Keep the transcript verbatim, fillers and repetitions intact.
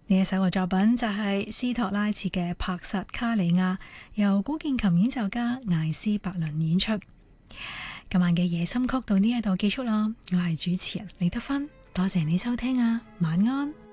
呢一首嘅作品就係斯托拉茨嘅帕薩卡里亞，由古鍵琴演奏家艾斯伯倫演出。今晚嘅夜深曲到呢一度結束啦，我係主持人李德芬，多謝你收聽啊，晚安。